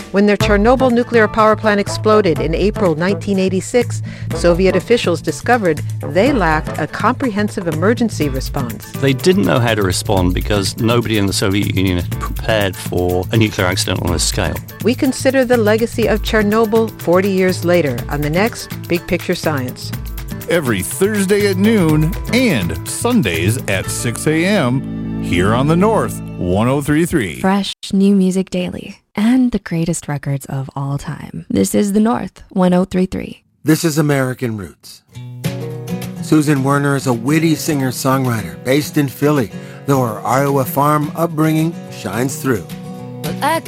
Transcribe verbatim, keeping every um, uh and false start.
When the Chernobyl nuclear power plant exploded in April nineteen eighty-six, Soviet officials discovered they lacked a comprehensive emergency response. They didn't know how to respond because nobody in the Soviet Union had prepared for a nuclear accident on this scale. We consider the legacy of Chernobyl forty years later on the next Big Picture Science. Every Thursday at noon and Sundays at six a.m. here on the North one oh three point three. Fresh new music daily and the greatest records of all time. This is the North one oh three point three. This is American Roots. Susan Werner is a witty singer-songwriter based in Philly, though her Iowa farm upbringing shines through. Well, I